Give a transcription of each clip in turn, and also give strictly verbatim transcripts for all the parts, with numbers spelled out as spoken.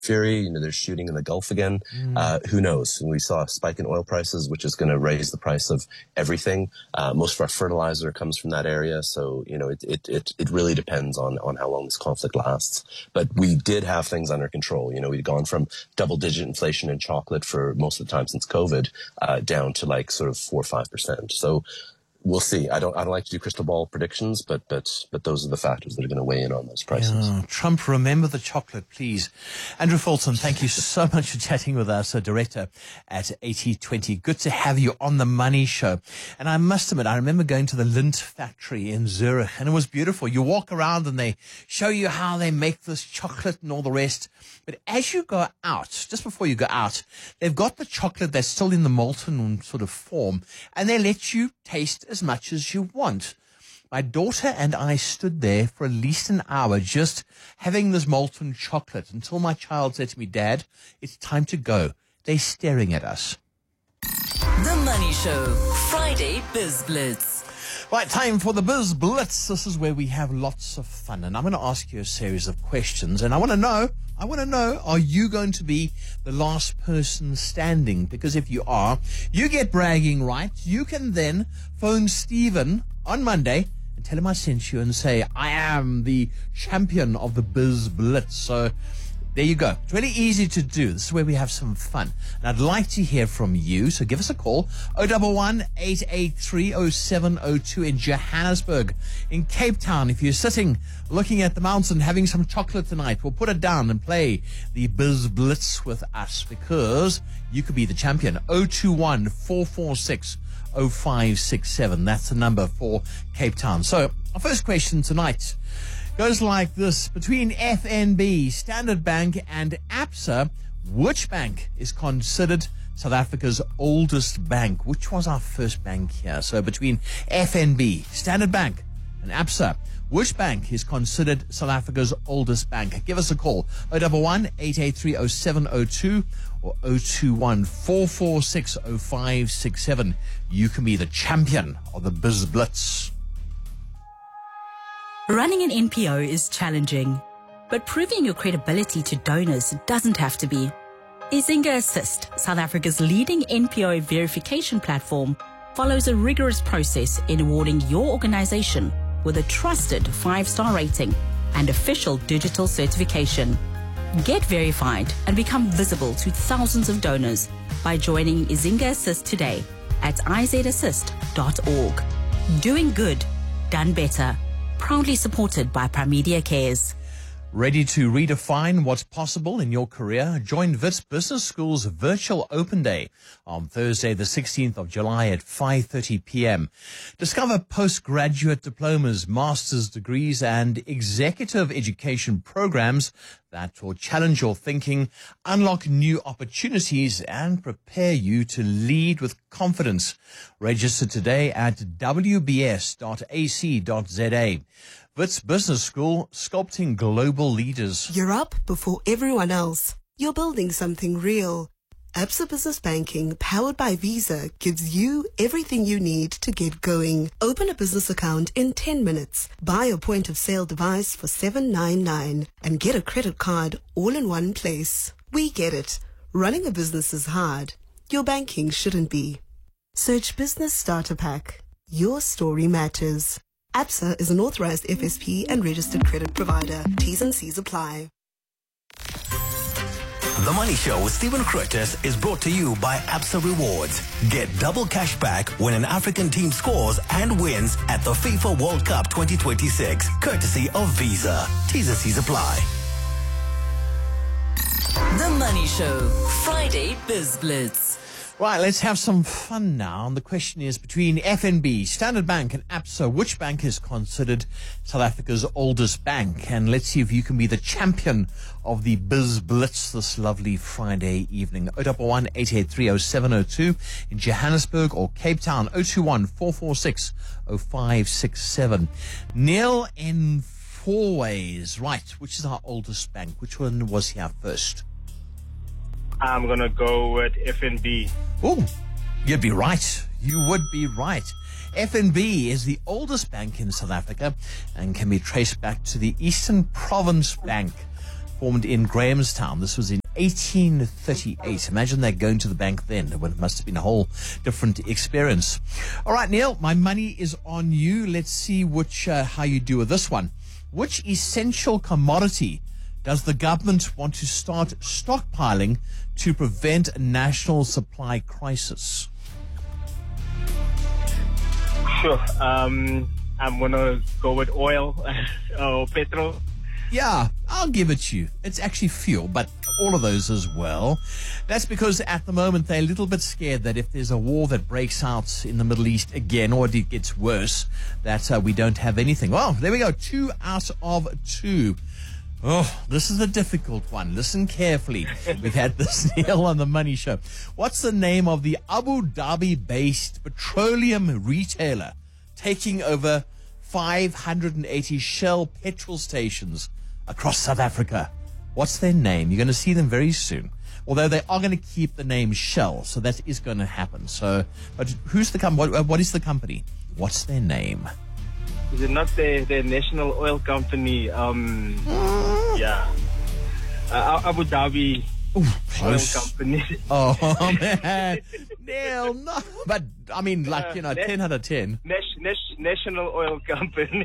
fury. You know, there's shooting in the Gulf again. Mm. Uh, who knows? And we saw a spike in oil prices, which is going to raise the price of everything. Uh, most of our fertilizer comes from that area. So, you know, it, it, it, it really depends on, on how long this conflict lasts. But we did have things under control. You know, we'd gone from double digit inflation in chocolate for most of the time since COVID, uh, down to like sort of four or five percent. So, we'll see. I don't. I don't like to do crystal ball predictions, but but but those are the factors that are going to weigh in on those prices. Yeah. Trump, remember the chocolate, please. Andrew Fulton, thank you so much for chatting with us, a director at eighty twenty. Good to have you on the Money Show. And I must admit, I remember going to the Lindt factory in Zurich, and it was beautiful. You walk around and they show you how they make this chocolate and all the rest. But as you go out, just before you go out, they've got the chocolate that's still in the molten sort of form, and they let you taste as much as you want. My daughter and I stood there for at least an hour just having this molten chocolate until my child said to me, Dad, it's time to go. They're staring at us. The Money Show, Friday Biz Blitz. Right, time for the Biz Blitz. This is where we have lots of fun. And I'm going to ask you a series of questions. And I want to know, I want to know, are you going to be the last person standing? Because if you are, you get bragging rights. You can then phone Stephen on Monday and tell him I sent you and say, I am the champion of the Biz Blitz. So there you go. It's really easy to do. This is where we have some fun. And I'd like to hear from you. So give us a call. oh one one, eight eight three, oh seven oh two in Johannesburg. In Cape Town, if you're sitting looking at the mountain having some chocolate tonight, we'll put it down and play the Biz Blitz with us because you could be the champion. oh two one, four four six, oh five six seven. That's the number for Cape Town. So our first question tonight goes like this. Between F N B, Standard Bank and Absa, which bank is considered South Africa's oldest bank? Which was our first bank here? So between F N B, Standard Bank and Absa, which bank is considered South Africa's oldest bank? Give us a call. oh one one, eight eight three, oh seven oh two or oh two one, four four six, oh five six seven. You can be the champion of the Biz Blitz. Running an N P O is challenging, but proving your credibility to donors doesn't have to be. Izinga Assist, South Africa's leading N P O verification platform, follows a rigorous process in awarding your organization with a trusted five-star rating and official digital certification. Get verified and become visible to thousands of donors by joining Izinga Assist today at i z assist dot org. Doing good, done better. Proudly supported by Primedia Cares. Ready to redefine what's possible in your career? Join Wits Business School's virtual open day on Thursday, the sixteenth of July at five thirty p.m. Discover postgraduate diplomas, master's degrees, and executive education programs that will challenge your thinking, unlock new opportunities, and prepare you to lead with confidence. Register today at w b s dot a c dot z a. Wits Business School, sculpting global leaders. You're up before everyone else. You're building something real. Absa Business Banking, powered by Visa, gives you everything you need to get going. Open a business account in ten minutes. Buy a point-of-sale device for seven ninety-nine and get a credit card all in one place. We get it. Running a business is hard. Your banking shouldn't be. Search Business Starter Pack. Your story matters. Absa is an authorized F S P and registered credit provider. T's and C's apply. The Money Show with Stephen Curtis is brought to you by Absa Rewards. Get double cash back when an African team scores and wins at the FIFA World Cup twenty twenty-six, courtesy of Visa. T's and C's apply. The Money Show, Friday Biz Blitz. Right, let's have some fun now. And the question is, between F N B, Standard Bank and Absa, which bank is considered South Africa's oldest bank? And let's see if you can be the champion of the Biz Blitz this lovely Friday evening. oh one one, eight eight three, oh seven oh two in Johannesburg or Cape Town, oh two one, four four six, oh five six seven. Neil in Fourways. Right, which is our oldest bank? Which one was here first? I'm going to go with F N B. Oh, you'd be right. You would be right. F N B is the oldest bank in South Africa and can be traced back to the Eastern Province Bank, formed in Grahamstown. This was in eighteen thirty-eight. Imagine that going to the bank then. Well, it must have been a whole different experience. All right, Neil, my money is on you. Let's see which uh, how you do with this one. Which essential commodity does the government want to start stockpiling to prevent a national supply crisis? Sure. Um, I'm going to go with oil or petrol. Yeah, I'll give it to you. It's actually fuel, but all of those as well. That's because at the moment they're a little bit scared that if there's a war that breaks out in the Middle East again, or it gets worse, that uh, we don't have anything. Well, there we go. Two out of two. Oh, this is a difficult one. Listen carefully. We've had this Neil on the Money Show. What's the name of the Abu Dhabi-based petroleum retailer taking over five hundred eighty Shell petrol stations across South Africa? What's their name? You're going to see them very soon. Although they are going to keep the name Shell, so that is going to happen. So, but who's the com- what, what is the company? What's their name? Is it not the, the national oil company? Um, yeah. Uh, Abu Dhabi Ooh, oil close. company. Oh, man. Neil, no. But, I mean, like, you know, Uh, ten out of ten. Nas- nas- national oil company.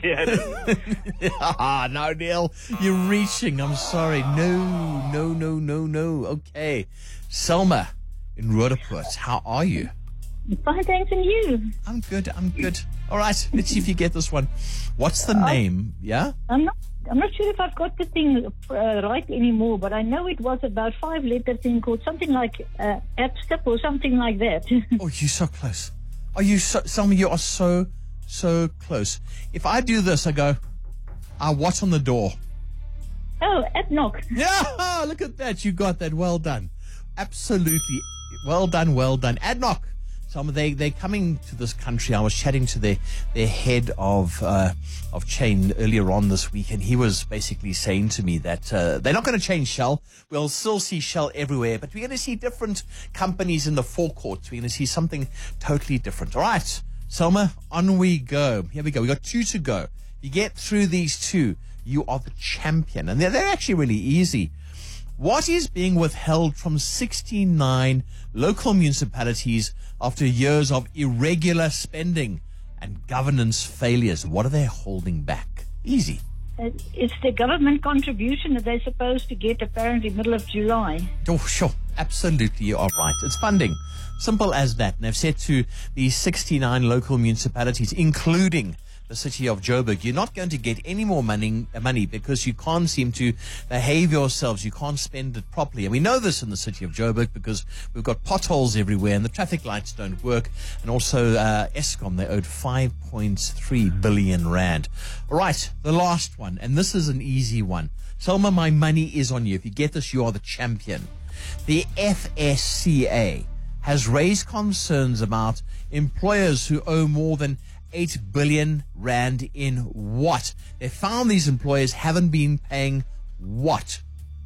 Ah, no, Neil. You're reaching. I'm sorry. No, no, no, no, no. Okay. Selma in Roodepoort, how are you? Fine, thanks, and you? I'm good. I'm good. All right. Let's see if you get this one. What's the name? Yeah? I'm not. I'm not sure if I've got the thing uh, right anymore, but I know it was about five-letter thing called something like uh, Abstep or something like that. Oh, you're so close. Are you so, Selma, you are so, so close. If I do this, I go, ah, what's on the door? Oh, Adnock. Yeah, look at that. You got that. Well done. Absolutely. Well done, well done. Adnock. Selma, they, they're coming to this country. I was chatting to their, their head of uh, of chain earlier on this week, and he was basically saying to me that uh, they're not going to change Shell. We'll still see Shell everywhere, but we're going to see different companies in the forecourt. We're going to see something totally different. All right, Selma, on we go. Here we go. We got two to go. You get through these two, you are the champion. And they're, they're actually really easy. What is being withheld from sixty-nine local municipalities after years of irregular spending and governance failures? What are they holding back? Easy. It's the government contribution that they're supposed to get apparently middle of July. Oh, sure. Absolutely, you are right. It's funding. Simple as that. And they've said to the sixty-nine local municipalities, including the city of Joburg, you're not going to get any more money, money because you can't seem to behave yourselves. You can't spend it properly. And we know this in the city of Joburg because we've got potholes everywhere and the traffic lights don't work. And also uh, Eskom, they owed five point three billion rand. All right, the last one. And this is an easy one. Selma, my money is on you. If you get this, you are the champion. The F S C A has raised concerns about employers who owe more than eight billion rand in what? They found these employers haven't been paying what?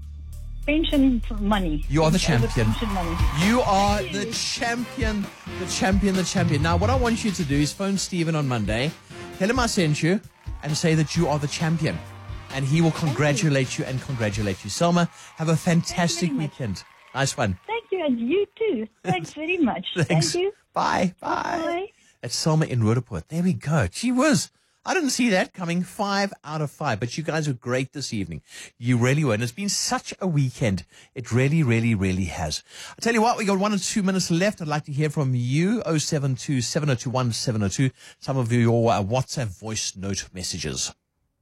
Pension money. You are the Over champion. pension money. You are the champion, the champion, the champion. Now, what I want you to do is phone Stephen on Monday, tell him I sent you, and say that you are the champion. And he will congratulate you and congratulate you. Selma, have a fantastic weekend. Nice one. Thank you, and you too. Thanks very much. Thanks. Thank you. Bye. Bye. Bye. It's Selma in Roodepoort. There we go. Gee whiz. I didn't see that coming. Five out of five. But you guys were great this evening. You really were. And it's been such a weekend. It really, really, really has. I tell you what, we got one or two minutes left. I'd like to hear from you. oh seven two, seven oh two one, seven oh two. Some of your uh, WhatsApp voice note messages.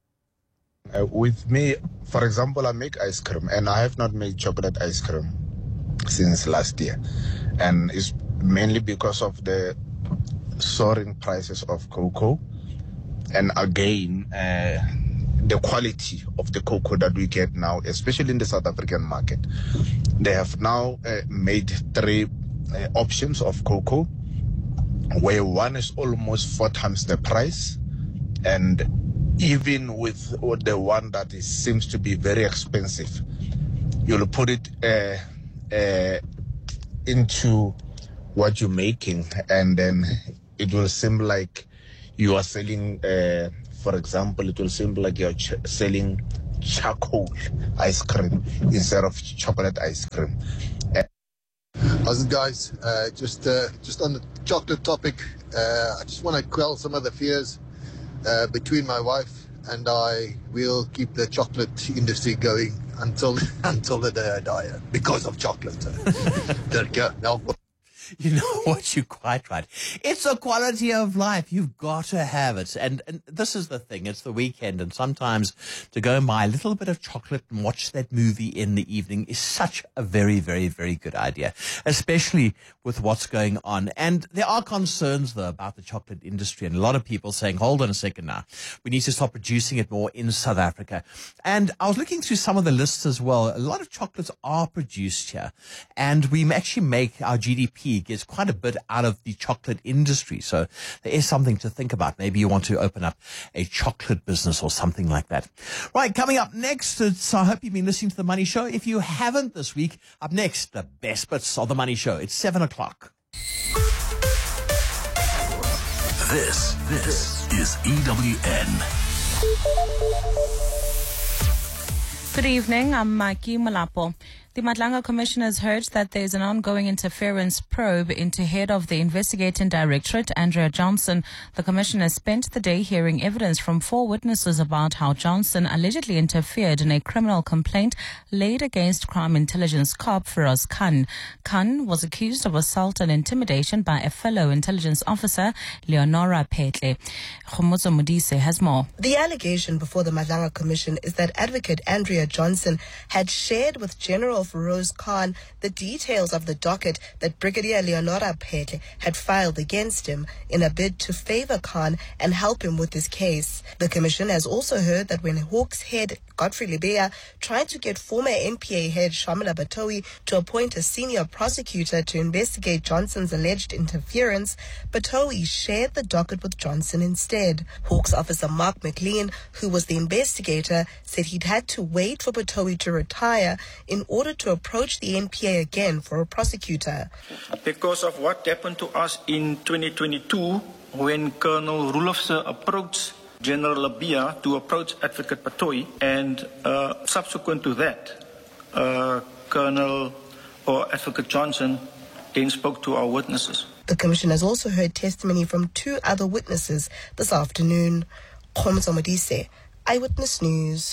Uh, with me, for example, I make ice cream, and I have not made chocolate ice cream since last year. And it's mainly because of the soaring prices of cocoa, and again uh, the quality of the cocoa that we get now, especially in the South African market. They have now uh, made three uh, options of cocoa, where one is almost four times the price, and even with the one that is, seems to be very expensive, you'll put it uh, uh, into what you're making, and then it will seem like you are selling, uh, for example, it will seem like you're ch- selling charcoal ice cream instead of chocolate ice cream. And how's it, guys? Uh, just uh, just on the chocolate topic, uh, I just want to quell some of the fears uh, between my wife and I. Will keep the chocolate industry going until until the day I die because of chocolate. There you go. Now. You know what? You're quite right. It's a quality of life. You've got to have it. And, and this is the thing. It's the weekend. And sometimes to go and buy a little bit of chocolate and watch that movie in the evening is such a very, very, very good idea, especially with what's going on. And there are concerns, though, about the chocolate industry. And a lot of people saying, hold on a second now. We need to stop producing it more in South Africa. And I was looking through some of the lists as well. A lot of chocolates are produced here. And we actually make our G D P gets quite a bit out of the chocolate industry. So there is something to think about. Maybe you want to open up a chocolate business or something like that. Right, coming up next, it's, I hope you've been listening to The Money Show. If you haven't this week, up next, the best bits of The Money Show. It's seven o'clock. This, this is E W N. Good evening, I'm Maki Malapo. The Madlanga Commission has heard that there is an ongoing interference probe into head of the investigating directorate, Andrea Johnson. The Commission has spent the day hearing evidence from four witnesses about how Johnson allegedly interfered in a criminal complaint laid against Crime Intelligence Corp Feroz Khan. Khan was accused of assault and intimidation by a fellow intelligence officer, Leonora Petle. Khumuzo Modise has more. The allegation before the Madlanga Commission is that advocate Andrea Johnson had shared with General Feroz Khan the details of the docket that Brigadier Leonora Petle had filed against him in a bid to favor Khan and help him with his case. The Commission has also heard that when Hawks head Godfrey Lebeya tried to get former N P A head Shamila Batohi to appoint a senior prosecutor to investigate Johnson's alleged interference, Batohi shared the docket with Johnson instead. Hawks officer Mark McLean, who was the investigator, said he'd had to wait for Batohi to retire in order to approach the N P A again for a prosecutor. Because of what happened to us in twenty twenty-two when Colonel Rulofse approached General Lebeya to approach Advocate Batohi, and uh, subsequent to that, uh, Colonel or Advocate Johnson then spoke to our witnesses. The Commission has also heard testimony from two other witnesses this afternoon. Khomzo Modise, Eyewitness News.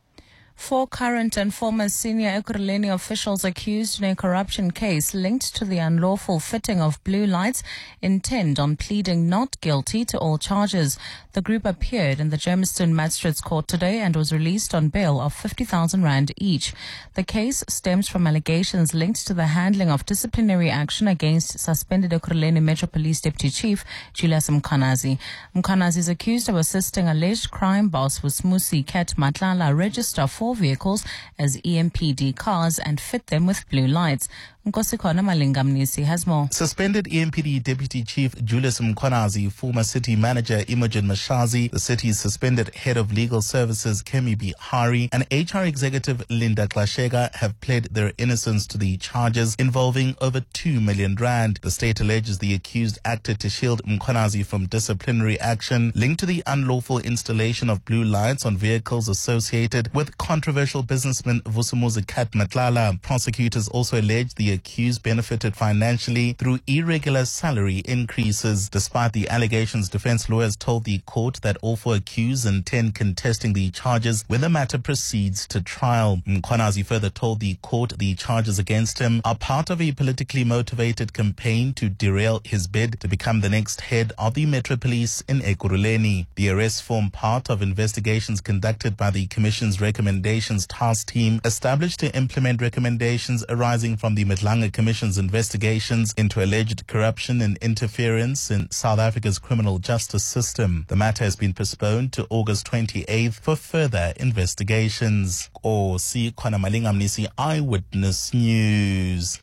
Four current and former senior Ekurhuleni officials accused in a corruption case linked to the unlawful fitting of blue lights intend on pleading not guilty to all charges. The group appeared in the Germiston Magistrates Court today and was released on bail of fifty thousand rand each. The case stems from allegations linked to the handling of disciplinary action against suspended Ekurhuleni Metro Police Deputy Chief Julius Mkhwanazi. Mkhwanazi is accused of assisting alleged crime boss Vusmusi Ket Matlala register four vehicles as E M P D cars and fit them with blue lights. Nkosikhona Malingamnisi has more. Suspended E M P D Deputy Chief Julius Mkhwanazi, former city manager Imogen Mashazi, the city's suspended head of legal services Kemi Bihari, and H R executive Linda Klashega have pled their innocence to the charges involving over two million rand. The state alleges the accused acted to shield Mkhwanazi from disciplinary action linked to the unlawful installation of blue lights on vehicles associated with controversial businessman Vusumuzi Kat Matlala. Prosecutors also allege the accused benefited financially through irregular salary increases. Despite the allegations, defense lawyers told the court that all four accused intend contesting the charges when the matter proceeds to trial. Mkhwanazi further told the court the charges against him are part of a politically motivated campaign to derail his bid to become the next head of the Metro Police in Ekurhuleni. The arrests form part of investigations conducted by the Commission's Recommendations Task Team, established to implement recommendations arising from the Madlanga Commission's investigations into alleged corruption and interference in South Africa's criminal justice system. The matter has been postponed to August twenty-eighth for further investigations. Or see Khona Malingamnisi, Eyewitness News.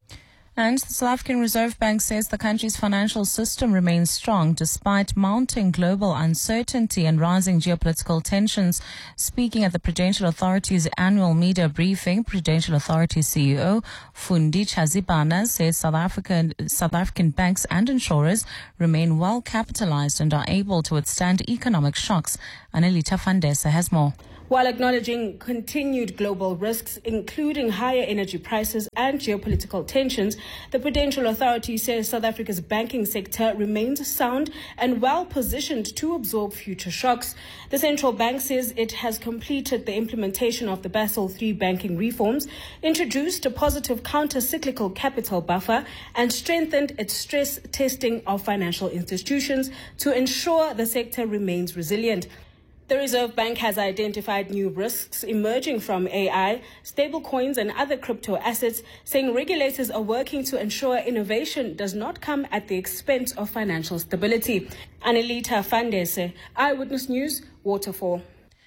And the South African Reserve Bank says the country's financial system remains strong despite mounting global uncertainty and rising geopolitical tensions. Speaking at the Prudential Authority's annual media briefing, Prudential Authority C E O Fundi Chazibana says South African South African banks and insurers remain well capitalized and are able to withstand economic shocks. Anelita Fandesa has more. While acknowledging continued global risks, including higher energy prices and geopolitical tensions, the Prudential Authority says South Africa's banking sector remains sound and well positioned to absorb future shocks. The central bank says it has completed the implementation of the Basel three banking reforms, introduced a positive counter-cyclical capital buffer, and strengthened its stress testing of financial institutions to ensure the sector remains resilient. The Reserve Bank has identified new risks emerging from A I, stablecoins and other crypto assets, saying regulators are working to ensure innovation does not come at the expense of financial stability. Anelita Fandese, Eyewitness News, Waterfall.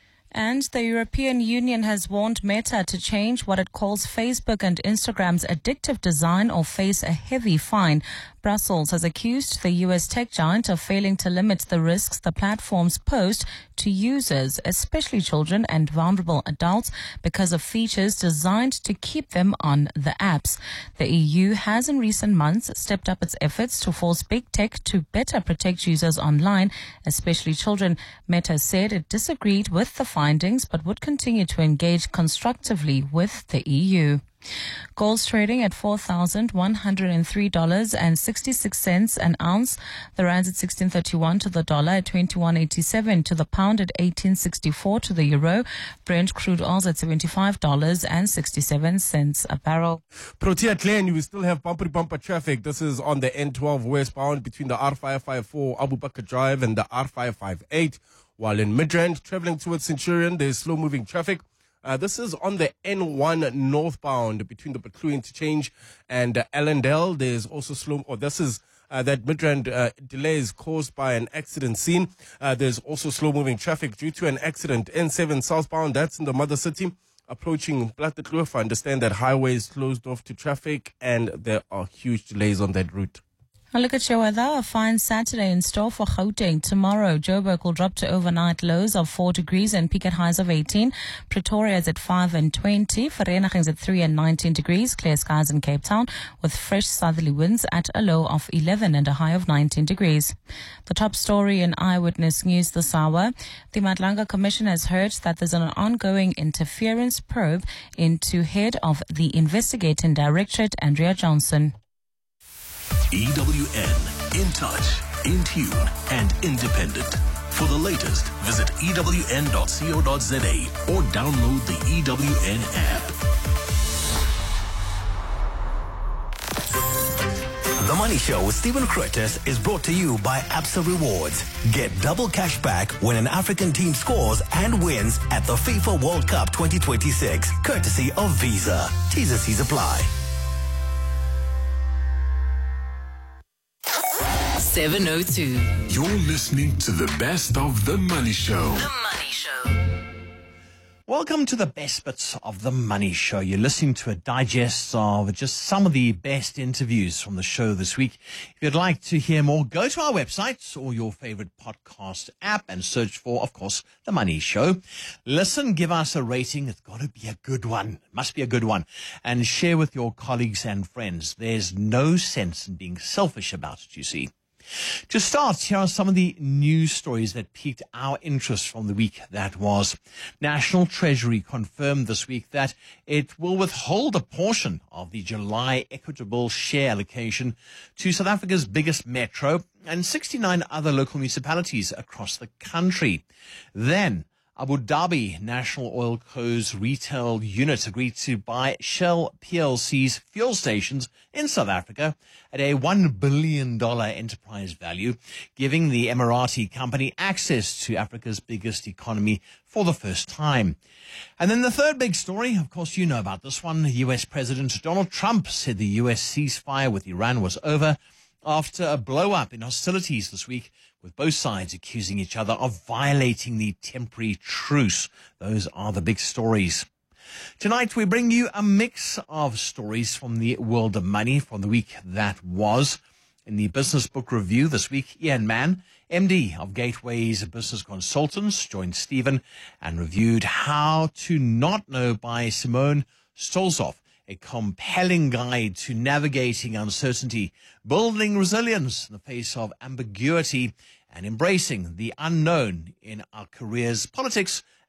And the European Union has warned Meta to change what it calls Facebook and Instagram's addictive design or face a heavy fine. Brussels has accused the U S tech giant of failing to limit the risks the platforms pose to users, especially children and vulnerable adults, because of features designed to keep them on the apps. The E U has in recent months stepped up its efforts to force big tech to better protect users online, especially children. Meta said it disagreed with the findings but would continue to engage constructively with the E U. Gold's trading at four thousand one hundred three dollars and sixty-six cents an ounce. The rand's at sixteen thirty-one to the dollar, at twenty-one eighty-seven to the pound, at eighteen sixty-four to the euro. Brent crude oil's at seventy-five dollars and sixty-seven cents a barrel. Protea Glen, we still have bumper bumper traffic. This is on the N twelve westbound between the R five five four Abu Bakr Drive and the R five five eight. While in Midrand, traveling towards Centurion, there's slow moving traffic. Uh, this is on the N one northbound between the Betlu interchange and uh, Allendale. There's also slow, or this is uh, that Midrand uh, delays caused by an accident scene. Uh, there's also slow moving traffic due to an accident. N seven southbound, that's in the mother city. Approaching Plattekloof, I understand that highway is closed off to traffic and there are huge delays on that route. A look at your weather. A fine Saturday in store for Gauteng. Tomorrow, Joburg will drop to overnight lows of four degrees and peak at highs of eighteen. Pretoria is at five and twenty. Vereeniging is at three and nineteen degrees. Clear skies in Cape Town with fresh southerly winds at a low of eleven and a high of nineteen degrees. The top story in Eyewitness News this hour. The Madlanga Commission has heard that there's an ongoing interference probe into head of the Investigating Directorate, Andrea Johnson. E W N, in touch, in tune, and independent. For the latest, visit E W N dot co dot za or download the E W N app. The Money Show with Stephen Curtis is brought to you by Absa Rewards. Get double cash back when an African team scores and wins at the FIFA World Cup twenty twenty-six, courtesy of Visa. T's and C's apply. seven oh two. You're listening to the best of The Money Show. The Money Show. Welcome to the best bits of The Money Show. You're listening to a digest of just some of the best interviews from the show this week. If you'd like to hear more, go to our website or your favorite podcast app and search for, of course, The Money Show. Listen, give us a rating. It's got to be a good one. It must be a good one. And share with your colleagues and friends. There's no sense in being selfish about it, you see. To start, here are some of the news stories that piqued our interest from the week that was. National Treasury confirmed this week that it will withhold a portion of the July equitable share allocation to South Africa's biggest metro and sixty-nine other local municipalities across the country. Then, Abu Dhabi National Oil Co.'s retail unit agreed to buy Shell P L C's fuel stations in South Africa at a one billion dollars enterprise value, giving the Emirati company access to Africa's biggest economy for the first time. And then the third big story, of course, you know about this one. U S President Donald Trump said the U S ceasefire with Iran was over after a blow-up in hostilities this week, with both sides accusing each other of violating the temporary truce. Those are the big stories. Tonight, we bring you a mix of stories from the world of money from the week that was. In the Business Book Review this week, Ian Mann, M D of Gateway's Business Consultants, joined Stephen and reviewed How to Not Know by Simone Stolzoff, a compelling guide to navigating uncertainty, building resilience in the face of ambiguity, and embracing the unknown in our careers, politics,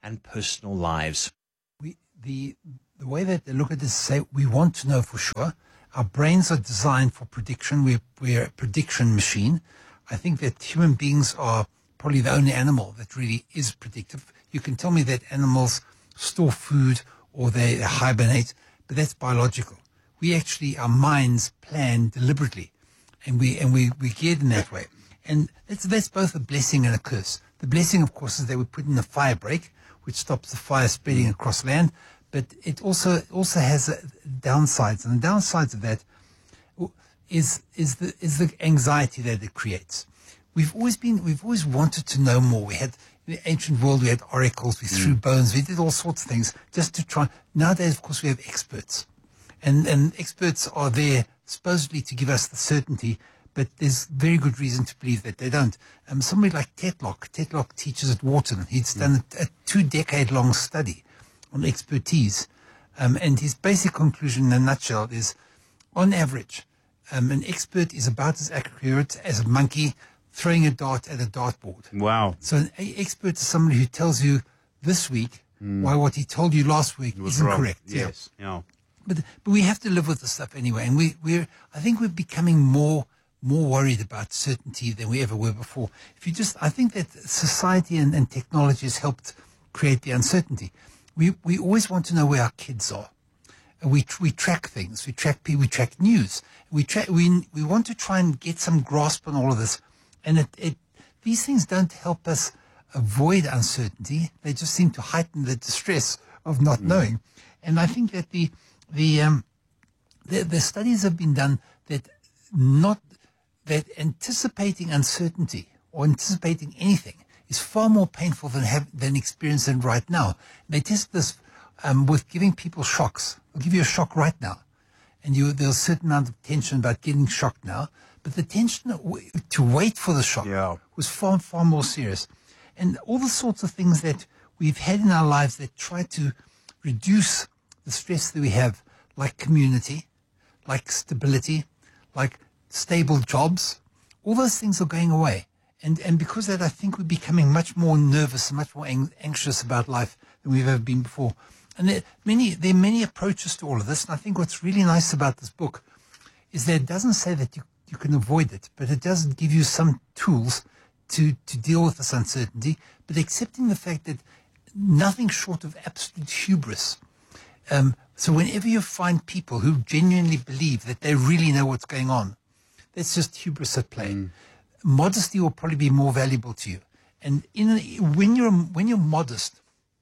and personal lives. We, the, the way that they look at this is say, we want to know for sure. Our brains are designed for prediction. We're, we're a prediction machine. I think that human beings are probably the only animal that really is predictive. You can tell me that animals store food or they hibernate, but that's biological. We actually, our minds plan deliberately, and we and we, we geared in that way. And that's, that's both a blessing and a curse. The blessing, of course, is that we put in a fire break, which stops the fire spreading across land, but it also also has uh, downsides. And the downsides of that is is the is the anxiety that it creates. We've always been we've always wanted to know more. We had in the ancient world, we had oracles, we threw mm. bones, we did all sorts of things just to try. Nowadays, of course, we have experts, and and experts are there supposedly to give us the certainty, but there's very good reason to believe that they don't. Um, somebody like Tetlock, Tetlock teaches at Wharton. He's done a, a two-decade-long study on expertise, um, and his basic conclusion in a nutshell is, on average, um, an expert is about as accurate as a monkey throwing a dart at a dartboard. Wow. So an a- expert is somebody who tells you this week mm. why what he told you last week isn't wrong. correct. Yes. Yeah. yeah. But but we have to live with this stuff anyway, and we we're I think we're becoming more more worried about certainty than we ever were before. If you just, I think that society and, and technology has helped create the uncertainty. We we always want to know where our kids are, and we we track things, we track people, we track news, we track we we want to try and get some grasp on all of this, and it, it these things don't help us avoid uncertainty. They just seem to heighten the distress of not mm. knowing, and I think that the The, um, the the studies have been done that not that anticipating uncertainty or anticipating anything is far more painful than have than experiencing it right now. They test this um, with giving people shocks. They'll give you a shock right now, and you there's a certain amount of tension about getting shocked now. But the tension to wait for the shock yeah. was far far more serious, and all the sorts of things that we've had in our lives that try to reduce the stress that we have, like community, like stability, like stable jobs, all those things are going away. And and because of that, I think we're becoming much more nervous and much more ang- anxious about life than we've ever been before. And there, many, there are many approaches to all of this. And I think what's really nice about this book is that it doesn't say that you, you can avoid it, but it does give you some tools to, to deal with this uncertainty, but accepting the fact that nothing short of absolute hubris. Um, so whenever you find people who genuinely believe that they really know what's going on, that's just hubris at play. Mm. Modesty will probably be more valuable to you. And in a, when you're when you're modest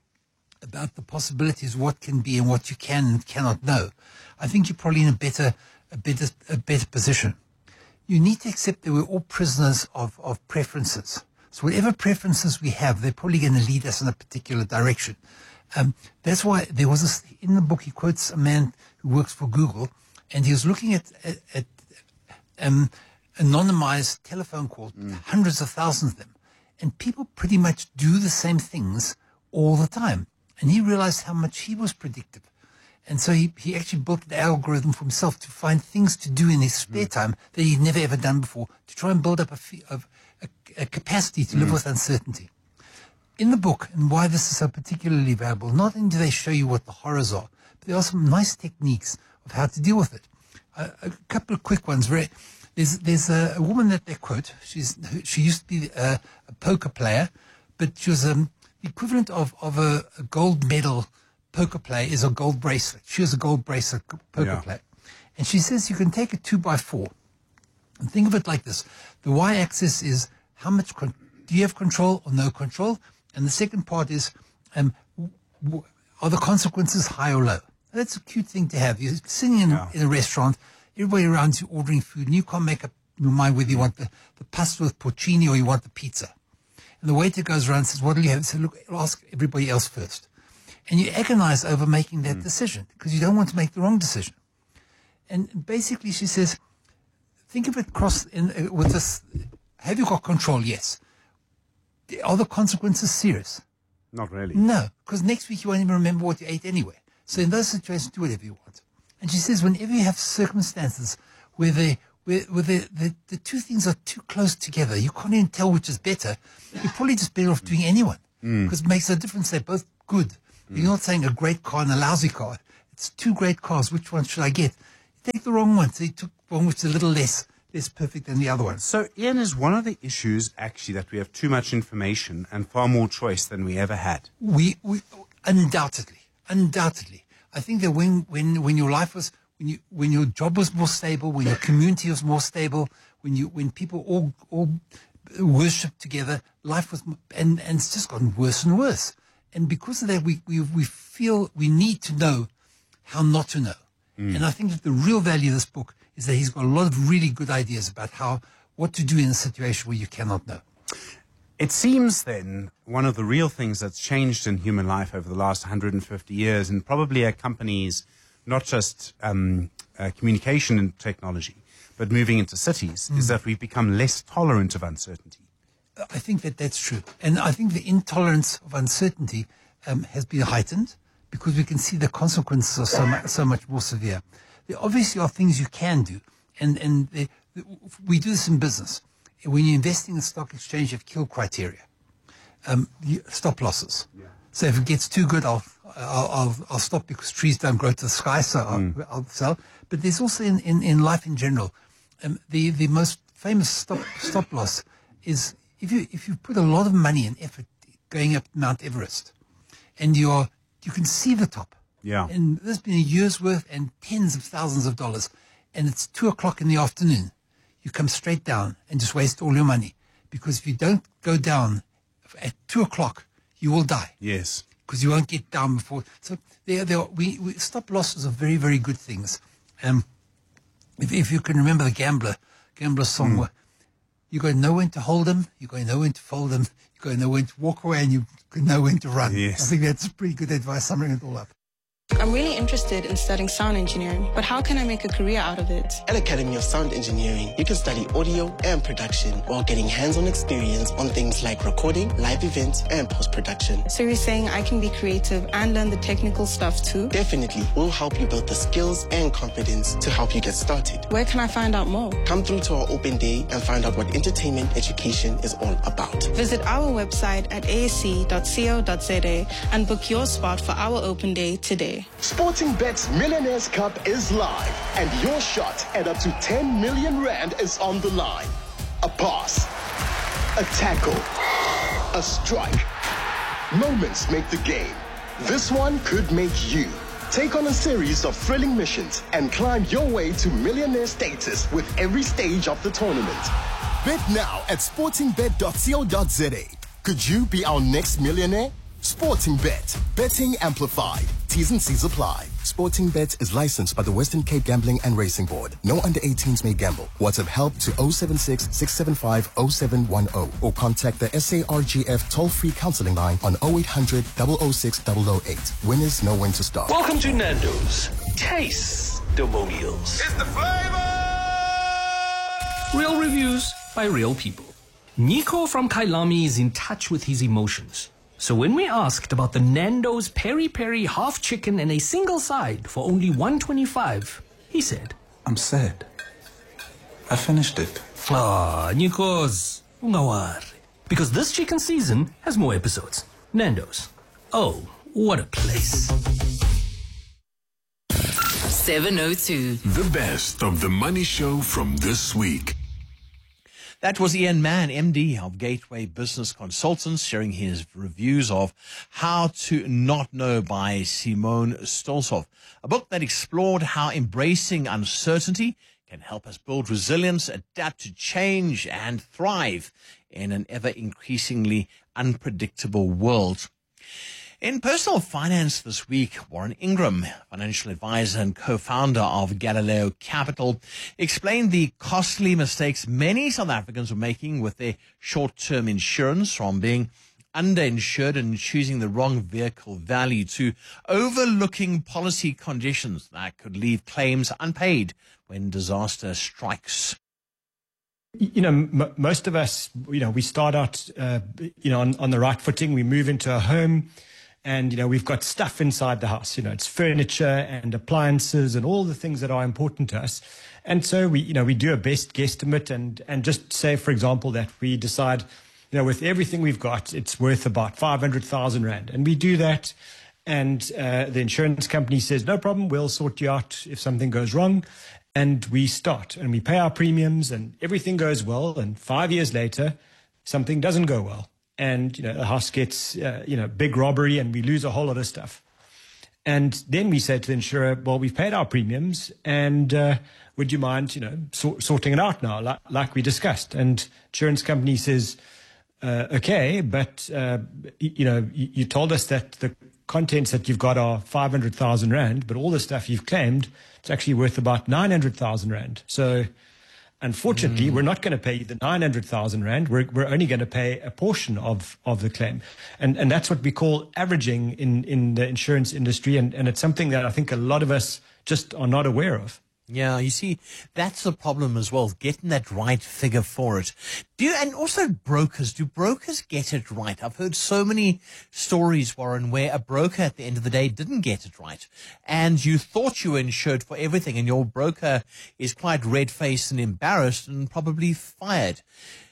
about the possibilities, what can be and what you can and cannot know, I think you're probably in a better a better a better position. You need to accept that we're all prisoners of, of preferences. So whatever preferences we have, they're probably going to lead us in a particular direction. Um, that's why there was this, in the book, he quotes a man who works for Google, and he was looking at, at, at um, anonymized telephone calls, mm. hundreds of thousands of them, and people pretty much do the same things all the time. And he realized how much he was predictive. And so he, he actually built an algorithm for himself to find things to do in his spare mm. time that he'd never ever done before, to try and build up a, a, a, a capacity to mm. live with uncertainty. In the book, and why this is so particularly valuable, not only do they show you what the horrors are, but there are some nice techniques of how to deal with it. Uh, a couple of quick ones. There's there's a, a woman that they quote. She's she used to be a, a poker player, but she was um, the equivalent of of a, a gold medal poker player is a gold bracelet. She was a gold bracelet poker yeah. player, and she says you can take a two by four, and think of it like this: the y-axis is how much con- do you have control or no control. And the second part is, um, w- are the consequences high or low? That's a cute thing to have. You're sitting in, yeah. in a restaurant, everybody around you ordering food, and you can't make up your mind whether you want the, the pasta with porcini or you want the pizza. And the waiter goes around and says, what do you have? So look, I'll ask everybody else first. And you agonize over making that mm. decision because you don't want to make the wrong decision. And basically she says, think of it cross in, uh, with this, have you got control? Yes. Are the consequences serious? Not really. No, because next week you won't even remember what you ate anyway. So in those situations, do whatever you want. And she says, whenever you have circumstances where, they, where, where the, the, the two things are too close together, you can't even tell which is better, you're probably just better off doing anyone. Mm. Because it makes a difference. They're both good. Mm. You're not saying a great car and a lousy car. It's two great cars. Which one should I get? You take the wrong one. So you took one which is a little less, less perfect than the other one. So, Ian, is one of the issues actually that we have too much information and far more choice than we ever had? We, we undoubtedly, undoubtedly. I think that when, when, when your life was, when you, when your job was more stable, when your community was more stable, when you, when people all, all worshiped together, life was, and, and it's just gotten worse and worse. And because of that, we, we, we feel we need to know how not to know. Mm. And I think that the real value of this book is that he's got a lot of really good ideas about how, what to do in a situation where you cannot know. It seems then one of the real things that's changed in human life over the last one hundred fifty years, and probably accompanies not just um, uh, communication and technology, but moving into cities, mm. is that we've become less tolerant of uncertainty. I think that that's true. And I think the intolerance of uncertainty um, has been heightened because we can see the consequences are so much, so much more severe. There obviously are things you can do. And, and they, we do this in business. When you're investing in stock exchange, you have kill criteria, um, stop losses. Yeah. So if it gets too good, I'll, I'll, I'll, I'll stop because trees don't grow to the sky, so I'll, mm. I'll sell. But there's also in, in, in life in general, um, the, the most famous stop, stop loss is if you, if you put a lot of money and effort going up Mount Everest and you're, you can see the top. Yeah. And there's been a year's worth and tens of thousands of dollars. And it's two o'clock in the afternoon. You come straight down and just waste all your money. Because if you don't go down at two o'clock, you will die. Yes. Because you won't get down before. So there, there, we, we, stop losses are very, very good things. Um, if, if you can remember the Gambler, Gambler song, mm. you got to know when to hold them, you got to know when to fold them, you got to know when to walk away, and you got to know when to run. Yes. I think that's pretty good advice, summing it all up. I'm really interested in studying sound engineering, but how can I make a career out of it? At Academy of Sound Engineering, you can study audio and production while getting hands-on experience on things like recording, live events, and post-production. So you're saying I can be creative and learn the technical stuff too? Definitely. We'll help you build the skills and confidence to help you get started. Where can I find out more? Come through to our open day and find out what entertainment education is all about. Visit our website at a s c dot co dot z a and book your spot for our open day today. Sportingbet's Millionaires Cup is live, and your shot at up to ten million rand is on the line. A pass, a tackle, a strike. Moments make the game. This one could make you. Take on a series of thrilling missions and climb your way to millionaire status with every stage of the tournament. Bet now at sportingbet dot co dot z a. Could you be our next millionaire? Sportingbet. Betting amplified. T's and C's apply. Sportingbet is licensed by the Western Cape Gambling and Racing Board. No under eighteens may gamble. WhatsApp help to oh seven six, six seven five, oh seven one oh or contact the S A R G F toll-free counseling line on oh eight hundred, oh oh six, oh oh eight. Winners know when to start. Welcome to Nando's. Taste the Mobiles. It's the flavor! Real reviews by real people. Nico from Kailami is in touch with his emotions. So when we asked about the Nando's Peri Peri half chicken and a single side for only one twenty-five, he said, I'm sad. I finished it. Ah, Nikos, ungawari. Because this chicken season has more episodes. Nando's. Oh, what a place. seven oh two. The best of the Money Show from this week. That was Ian Mann, M D of Gateway Business Consultants, sharing his reviews of How to Not Know by Simone Stolzow, a book that explored how embracing uncertainty can help us build resilience, adapt to change, and thrive in an ever-increasingly unpredictable world. In personal finance this week, Warren Ingram, financial advisor and co-founder of Galileo Capital, explained the costly mistakes many South Africans were making with their short-term insurance, from being underinsured and choosing the wrong vehicle value to overlooking policy conditions that could leave claims unpaid when disaster strikes. You know, m- most of us, you know, we start out, uh, you know, on, on the right footing. We move into a home. And, you know, we've got stuff inside the house, you know, it's furniture and appliances and all the things that are important to us. And so we, you know, we do a best guesstimate and, and just say, for example, that we decide you know, with everything we've got, it's worth about five hundred thousand rand. And we do that. And uh, the insurance company says, no problem, we'll sort you out if something goes wrong. And we start and we pay our premiums and everything goes well. And five years later, something doesn't go well. And, you know, the house gets, uh, you know, big robbery and we lose a whole lot of stuff. And then we say to the insurer, well, we've paid our premiums and uh, would you mind, you know, so- sorting it out now, like, like we discussed? And insurance company says, uh, okay, but, uh, you know, you, you told us that the contents that you've got are five hundred thousand rand, but all the stuff you've claimed, it's actually worth about nine hundred thousand rand. So unfortunately, mm. we're not going to pay you the nine hundred thousand rand. We're, we're only going to pay a portion of, of the claim. And, and that's what we call averaging in, in the insurance industry. And, and it's something that I think a lot of us just are not aware of. Yeah, you see, that's the problem as well, getting that right figure for it. Do you, and also brokers, do brokers get it right? I've heard so many stories, Warren, where a broker at the end of the day didn't get it right. And you thought you were insured for everything, and your broker is quite red-faced and embarrassed and probably fired.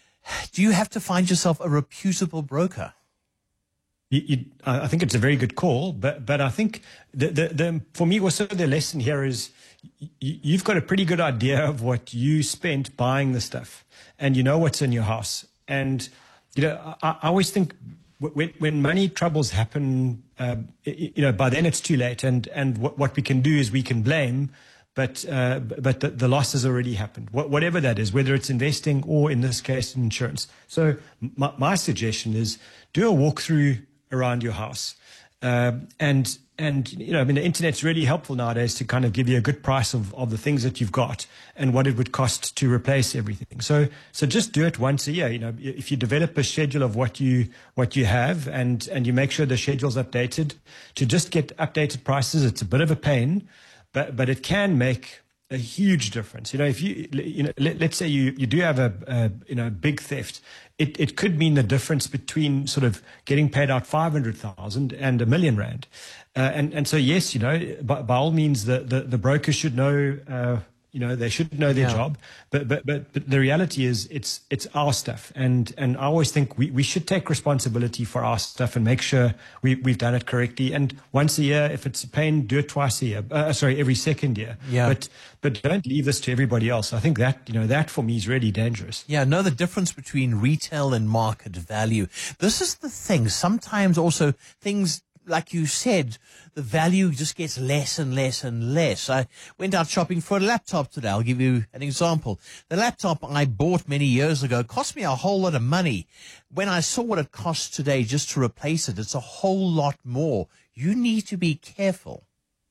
Do you have to find yourself a reputable broker? You, you, I think it's a very good call, but but I think the, the, the for me also the lesson here is you, you've got a pretty good idea of what you spent buying the stuff, and you know what's in your house. And you know, I, I always think when when money troubles happen, uh, you know, by then it's too late, and and what, what we can do is we can blame. But uh, but the, the loss has already happened, Wh- whatever that is, whether it's investing or in this case insurance. So my, my suggestion is do a walkthrough around your house. Um, and, and, you know, I mean, the internet's really helpful nowadays to kind of give you a good price of, of the things that you've got and what it would cost to replace everything. So, so just do it once a year. You know, if you develop a schedule of what you, what you have and, and you make sure the schedule's updated to just get updated prices. It's a bit of a pain, but, but it can make a huge difference. You know, if you, you know, let, let's say you, you do have a, a, you know, big theft, it, it could mean the difference between sort of getting paid out five hundred thousand and a million rand. Uh, and, and so, yes, you know, by, by all means, the, the, the broker should know, uh, you know, they should know their Yeah. job. But, but, but, but the reality is it's, it's our stuff. And, and I always think we, we should take responsibility for our stuff and make sure we, we've done it correctly. And once a year, if it's a pain, do it twice a year. Uh, sorry, every second year. Yeah. But, but don't leave this to everybody else. I think that, you know, that for me is really dangerous. Yeah, know the difference between retail and market value. This is the thing. Sometimes also things, like you said, the value just gets less and less and less. I went out shopping for a laptop today. I'll give you an example. The laptop I bought many years ago cost me a whole lot of money. When I saw what it costs today just to replace it, it's a whole lot more. You need to be careful.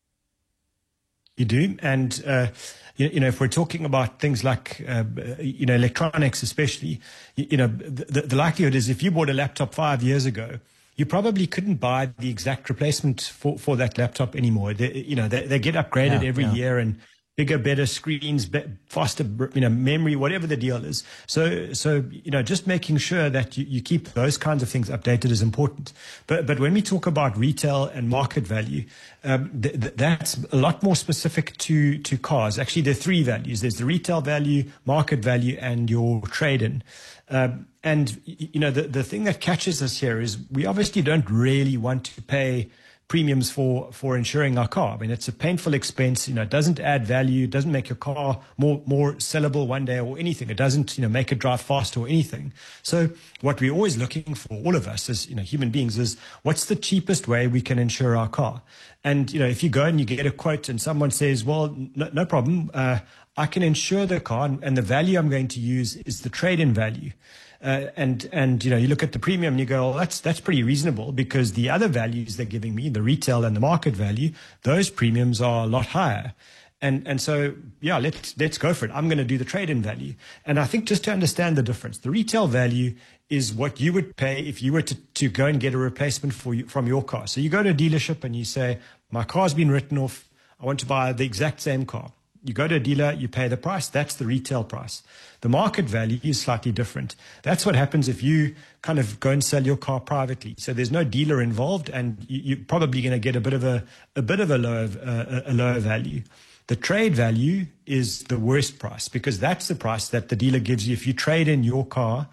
You do. And, uh, you, you know, if we're talking about things like, uh, you know, electronics especially, you, you know, the, the likelihood is if you bought a laptop five years ago, you probably couldn't buy the exact replacement for, for that laptop anymore. They, you know, they, they get upgraded Yeah, every yeah. year and bigger, better screens, be, faster, you know, memory, whatever the deal is. So, so, you know, just making sure that you, you keep those kinds of things updated is important. But, but when we talk about retail and market value, um, th- th- that's a lot more specific to, to cars. Actually, there are three values. There's the retail value, market value, and your trade-in. Um, and, you know, the, the thing that catches us here is we obviously don't really want to pay premiums for, for insuring our car. I mean, it's a painful expense. You know, it doesn't add value. It doesn't make your car more, more sellable one day or anything. It doesn't, you know, make it drive faster or anything. So what we're always looking for, all of us as, you know, human beings, is what's the cheapest way we can insure our car? And, you know, if you go and you get a quote and someone says, well, no, no problem, uh, I can insure the car and, and the value I'm going to use is the trade-in value. Uh, and, and, you know, you look at the premium and you go, well, that's, that's pretty reasonable because the other values they're giving me, the retail and the market value, those premiums are a lot higher. And, and so, yeah, let's, let's go for it. I'm going to do the trade-in value. And I think just to understand the difference, the retail value is what you would pay if you were to, to go and get a replacement for you, from your car. So you go to a dealership and you say, my car's been written off. I want to buy the exact same car. You go to a dealer, you pay the price. That's the retail price. The market value is slightly different. That's what happens if you kind of go and sell your car privately. So there's no dealer involved, and you, you're probably going to get a bit of a a bit of a lower uh, a lower value. The trade value is the worst price because that's the price that the dealer gives you if you trade in your car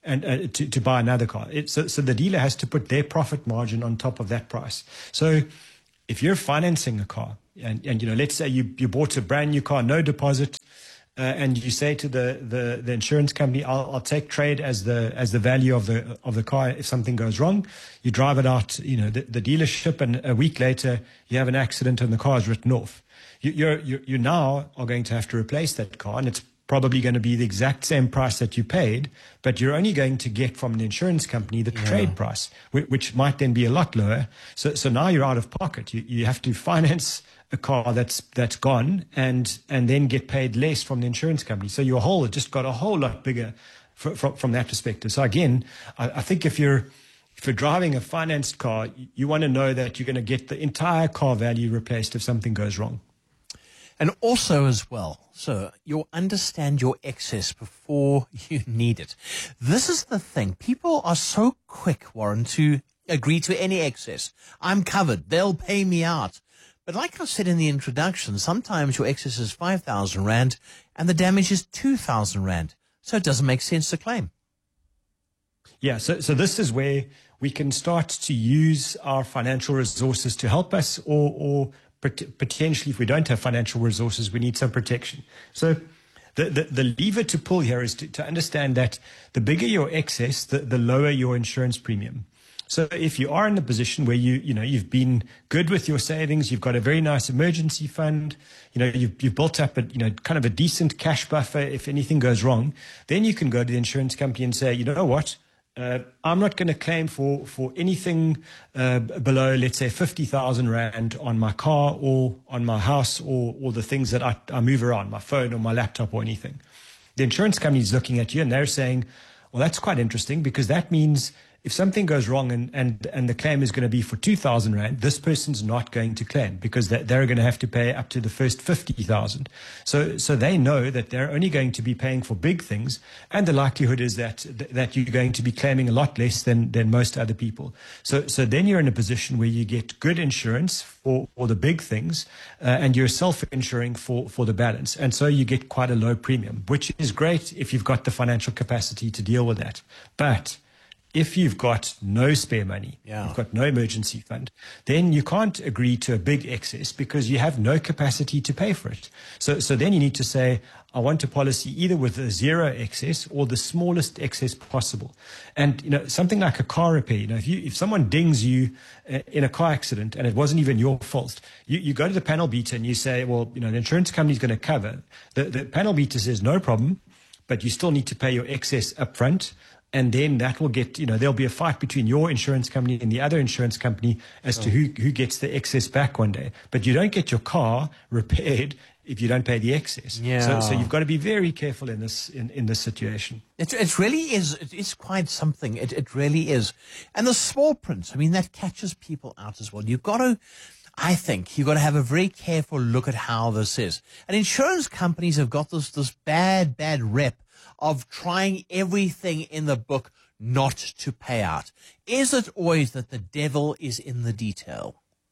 and uh, to, to buy another car. It, so, so the dealer has to put their profit margin on top of that price. So if you're financing a car, and, and you know, let's say you, you bought a brand new car, no deposit, uh, and you say to the, the, the insurance company, I'll, I'll take trade as the as the value of the of the car if something goes wrong. You drive it out, you know, the, the dealership, and a week later you have an accident and the car is written off. You, you're, you you now are going to have to replace that car, and it's probably going to be the exact same price that you paid, but you're only going to get from the insurance company the yeah. trade price, which, which might then be a lot lower. So, so now you're out of pocket. You, you have to finance a car that's that's gone, and and then get paid less from the insurance company. So your hole just got a whole lot bigger from from, from that perspective. So again, I, I think if you're if you're driving a financed car, you, you want to know that you're going to get the entire car value replaced if something goes wrong. And also as well, so you'll understand your excess before you need it. This is the thing. People are so quick, Warren, to agree to any excess. I'm covered. They'll pay me out. But like I said in the introduction, sometimes your excess is five thousand rand and the damage is two thousand rand. So it doesn't make sense to claim. Yeah, so, so this is where we can start to use our financial resources to help us, or, or potentially, if we don't have financial resources, we need some protection. So the, the, the lever to pull here is to, to understand that the bigger your excess, the, the lower your insurance premium. So if you are in a position where you, you know, you've been good with your savings, you've got a very nice emergency fund, you know, you've, you've built up a, you know, kind of a decent cash buffer if anything goes wrong, then you can go to the insurance company and say, you know what, Uh, I'm not going to claim for, for anything uh, below, let's say, fifty thousand rand on my car or on my house, or, or the things that I, I move around, my phone or my laptop or anything. The insurance company is looking at you and they're saying, well, that's quite interesting, because that means if something goes wrong and, and, and the claim is going to be for two thousand rand, this person's not going to claim, because they're going to have to pay up to the first fifty thousand. So, so they know that they're only going to be paying for big things, and the likelihood is that, that you're going to be claiming a lot less than, than most other people. So, so then you're in a position where you get good insurance for, for the big things, uh, and you're self-insuring for, for the balance. And so you get quite a low premium, which is great if you've got the financial capacity to deal with that. But if you've got no spare money, yeah. you've got no emergency fund, then you can't agree to a big excess because you have no capacity to pay for it. So, so then you need to say, I want a policy either with a zero excess or the smallest excess possible. And, you know, something like a car repair, you know, if you, if someone dings you in a car accident and it wasn't even your fault, you, you go to the panel beater and you say, well, you know, the insurance company's going to cover. The, the panel beater says, no problem, but you still need to pay your excess up front. And then that will get, you know, there'll be a fight between your insurance company and the other insurance company as oh. to who, who gets the excess back one day. But you don't get your car repaired if you don't pay the excess. Yeah. So, so you've got to be very careful in this in, in this situation. It, it really is. It is quite something. It, it really is. And the small print, I mean, that catches people out as well. You've got to, I think, you've got to have a very careful look at how this is. And insurance companies have got this this bad, bad rep of trying everything in the book not to pay out. Is it always that the devil is in the detail?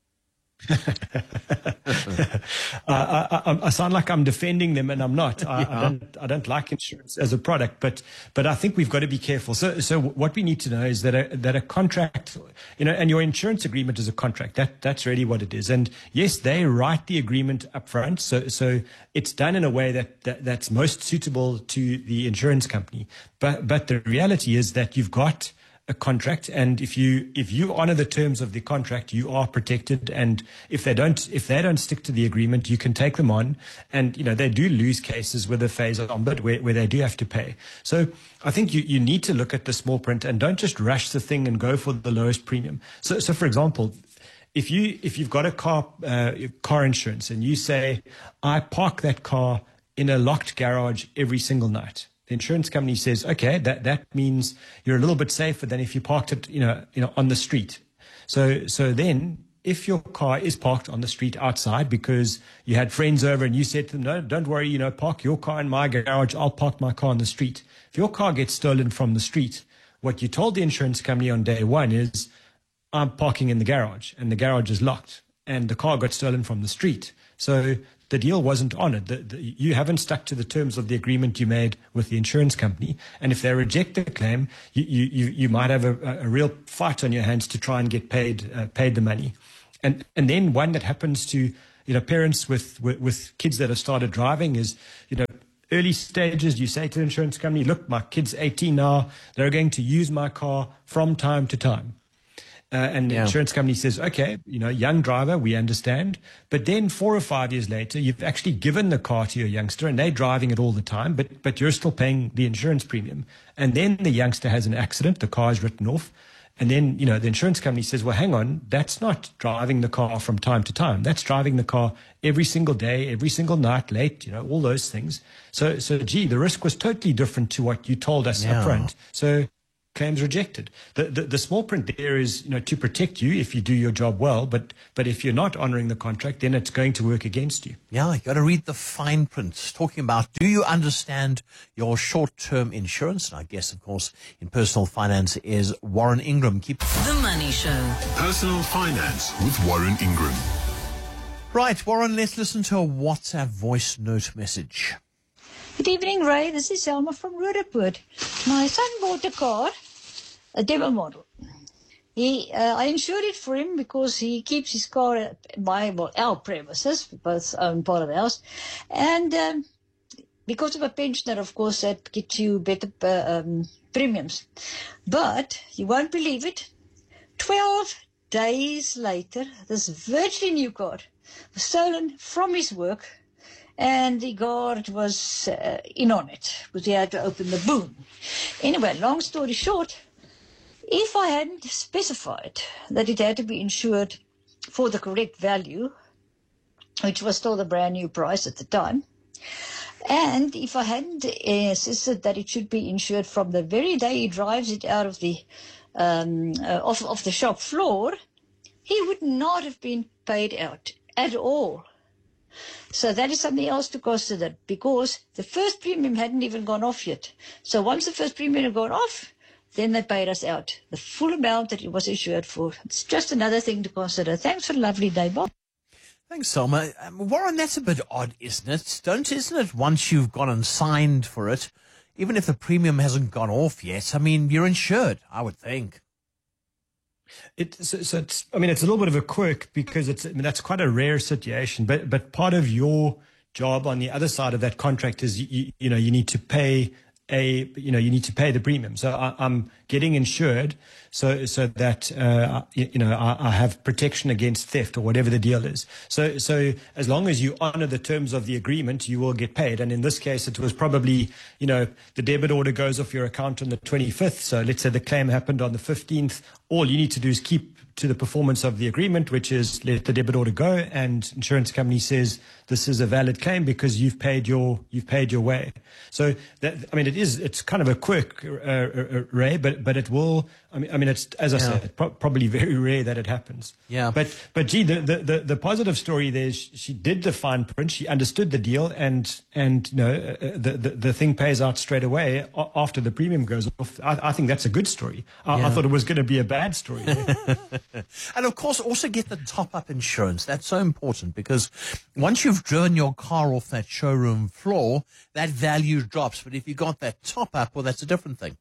uh, I, I, I sound like I'm defending them, and I'm not. I, yeah. I don't. I don't like insurance as a product, but but I think we've got to be careful. So so what we need to know is that a, that a contract, you know, and your insurance agreement is a contract. That that's really what it is. And yes, they write the agreement up front, so so it's done in a way that, that that's most suitable to the insurance company. But but the reality is that you've got a contract, and if you if you honor the terms of the contract, you are protected. And if they don't if they don't stick to the agreement, you can take them on. And you know, they do lose cases with a phase on, but where, where they do have to pay. So I think you, you need to look at the small print and don't just rush the thing and go for the lowest premium. So so for example, if you if you've got a car uh, car insurance and you say, I park that car in a locked garage every single night, the insurance company says, okay, that, that means you're a little bit safer than if you parked it, you know, you know, on the street. So, so then if your car is parked on the street outside because you had friends over and you said to them, no, don't worry, you know, park your car in my garage, I'll park my car on the street. If your car gets stolen from the street, what you told the insurance company on day one is, I'm parking in the garage and the garage is locked and the car got stolen from the street. So the deal wasn't honoured. The, the, you haven't stuck to the terms of the agreement you made with the insurance company. And if they reject the claim, you, you, you might have a, a real fight on your hands to try and get paid uh, paid the money. And and then one that happens to, you know, parents with, with, with kids that have started driving is, you know, early stages, you say to the insurance company, look, my kid's eighteen now, they're going to use my car from time to time. Uh, and the Yeah. insurance company says, okay, you know, young driver, we understand. But then four or five years later, you've actually given the car to your youngster and they're driving it all the time, but, but you're still paying the insurance premium. And then the youngster has an accident, the car is written off. And then, you know, the insurance company says, well, hang on, that's not driving the car from time to time. That's driving the car every single day, every single night, late, you know, all those things. So, so gee, the risk was totally different to what you told us Yeah. up front. So claims rejected. The, the the small print there is, you know, to protect you if you do your job well, but but if you're not honouring the contract, then it's going to work against you. Yeah, you got to read the fine print. Talking about, do you understand your short-term insurance? And I guess, of course, in personal finance is Warren Ingram. Keep The Money Show. Personal Finance with Warren Ingram. right, Warren. Let's listen to a WhatsApp voice note message. Good evening, Ray. This is Selma from Roodepoort. My son bought a car, a demo model. He, uh, I insured it for him because he keeps his car at my, well, our premises. We both own part of the house. And um, because of a pensioner, of course, that gets you better uh, um, premiums. But you won't believe it. Twelve days later, this virtually new car was stolen from his work. And the guard was uh, in on it because he had to open the boot. Anyway, long story short, if I hadn't specified that it had to be insured for the correct value, which was still the brand new price at the time, and if I hadn't insisted that it should be insured from the very day he drives it out of the um, uh, off, off the shop floor, he would not have been paid out at all. So that is something else to consider, because the first premium hadn't even gone off yet. So once the first premium had gone off, then they paid us out the full amount that it was insured for. It's just another thing to consider. Thanks for a lovely day, Bob. Thanks, Selma. Um, Warren, that's a bit odd, isn't it? Don't, isn't it, once you've gone and signed for it, even if the premium hasn't gone off yet, I mean, you're insured, I would think. It, so, so it's, I mean, it's a little bit of a quirk because it's, I mean, that's quite a rare situation, but, but part of your job on the other side of that contract is, you, you know, you need to pay a, you know, you need to pay the premium. So I, I'm getting insured so, so that, uh, you, you know, I, I have protection against theft or whatever the deal is. So, so as long as you honor the terms of the agreement, you will get paid. And in this case, it was probably, you know, the debit order goes off your account on the twenty-fifth. So let's say the claim happened on the fifteenth. All you need to do is keep to the performance of the agreement, which is let the debit order go, and insurance company says this is a valid claim because you've paid your you've paid your way. So that, I mean, it is it's kind of a quirk, uh, uh, Ray, but but it will. I mean, I mean, it's as I Yeah. said, pro- probably very rare that it happens. Yeah. But but gee, the the, the, the positive story there is she did the fine print, she understood the deal, and and you know uh, the, the the thing pays out straight away a- after the premium goes off. I, I think that's a good story. I, Yeah. I thought it was going to be a bad story. And of course, also get the top-up insurance. That's so important because once you've driven your car off that showroom floor, that value drops. But if you got that top-up, well, that's a different thing.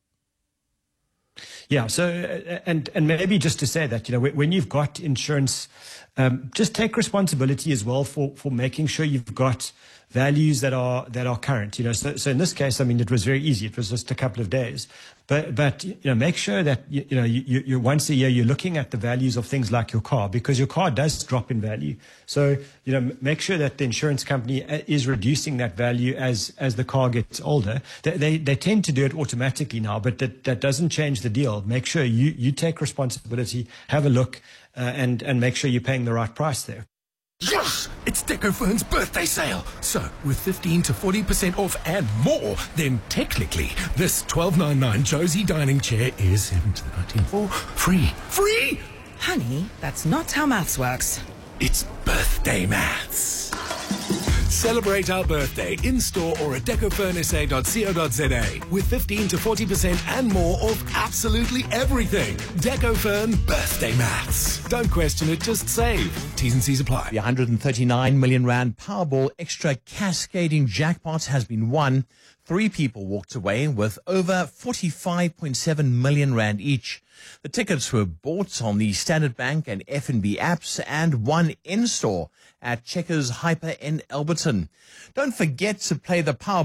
Yeah. So, uh, and and maybe just to say that, you know, when when you've got insurance, um, just take responsibility as well for for making sure you've got values that are that are current. You know, so so in this case, I mean, it was very easy. It was just a couple of days. But but you know, make sure that you, you know you, you you once a year you're looking at the values of things like your car, because your car does drop in value. So you know, make sure that the insurance company is reducing that value as as the car gets older. They they, they tend to do it automatically now, but that that doesn't change the deal. Make sure you you take responsibility, have a look, uh, and and make sure you're paying the right price there. Yes! It's Decophone's birthday sale. So, with fifteen to forty percent off and more, then technically, this twelve ninety-nine Josie dining chair is seventeen ninety-four free. Free! Honey, that's not how maths works. It's birthday maths. Celebrate our birthday in-store or at decofurnace dot co dot za with fifteen to forty percent and more off absolutely everything. Decofurn birthday maths. Don't question it, just save. T's and C's apply. The one hundred thirty-nine million rand Powerball extra cascading jackpot has been won. Three people walked away with over forty-five point seven million rand each. The tickets were bought on the Standard Bank and F N B apps and won in-store at Checkers Hyper in Alberton. Don't forget to play the Powerball